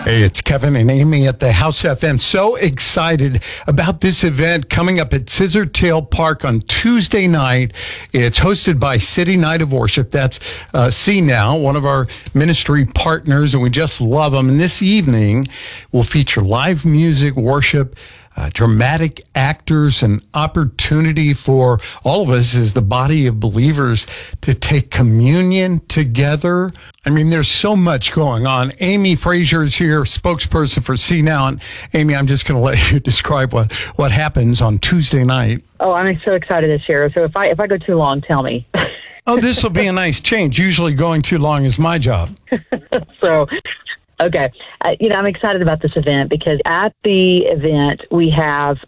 Hey, it's Kevin and Amy at the House FM. So excited about this event coming up at Scissortail Park on Tuesday night. It's hosted by City Night of Worship. That's See Now, one of our ministry partners, and we just love them. And this evening will feature live music, worship, dramatic actors, and opportunity for all of us as the body of believers to take communion together. I mean, there's so much going on. Amy Frazier is here, spokesperson for See Now. And Amy, I'm just going to let you describe what happens on Tuesday night. Oh, I'm so excited to share. So if I go too long, tell me. Oh, this will be a nice change. Usually going too long is my job. Okay. I'm excited about this event because at the event, we have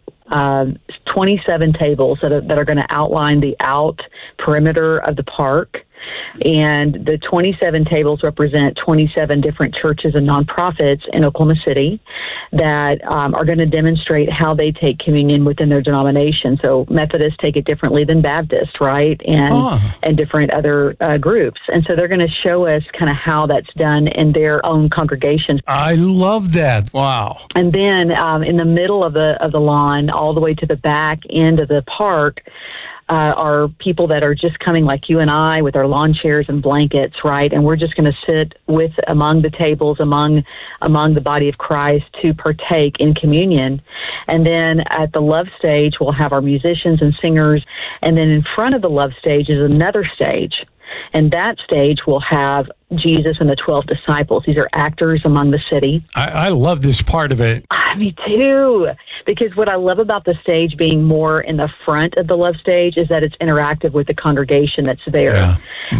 27 tables that are going to outline the out perimeter of the park. And the 27 tables represent 27 different churches and nonprofits in Oklahoma City that are going to demonstrate how they take communion within their denomination. So Methodists take it differently than Baptists, right? And different other groups. And so they're going to show us kind of how that's done in their own congregations. I love that. Wow. And then in the middle of the lawn, all the way to the back end of the park, are people that are just coming like you and I with our lawn chairs and blankets, right? And we're just going to sit among the tables, among the body of Christ to partake in communion. And then at the love stage, we'll have our musicians and singers. And then in front of the love stage is another stage. And that stage will have Jesus and the 12 disciples. These are actors among the city. I love this part of it. Me too. Because what I love about the stage being more in the front of the love stage is that it's interactive with the congregation that's there. Yeah.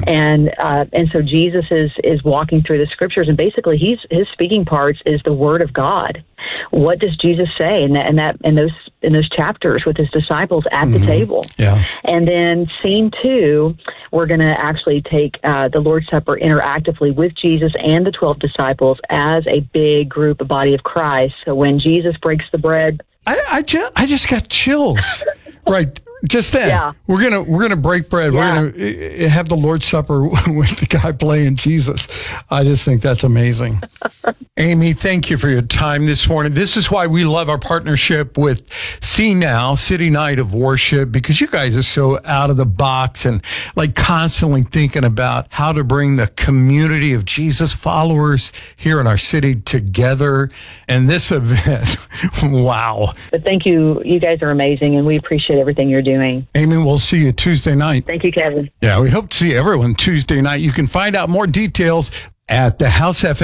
And so Jesus is walking through the scriptures, and basically his speaking parts is the word of God. What does Jesus say in those chapters with his disciples at the table? Yeah. And then scene 2, we're going to actually take the Lord's Supper interactively with Jesus and the 12 disciples as a big group, a body of Christ. So when Jesus breaks the bread, I just got chills. Right. Just then, yeah. we're gonna break bread. Yeah. We're gonna have the Lord's Supper with the guy playing Jesus. I just think that's amazing. Amy, thank you for your time this morning. This is why we love our partnership with See Now, City Night of Worship, because you guys are so out of the box and like constantly thinking about how to bring the community of Jesus followers here in our city together. And this event, wow. But thank you. You guys are amazing, and we appreciate everything you're doing. Amy, we'll see you Tuesday night. Thank you, Kevin. Yeah, we hope to see everyone Tuesday night. You can find out more details at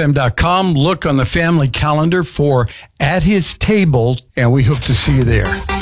thehousefm.com. Look on the family calendar for At His Table, and we hope to see you there.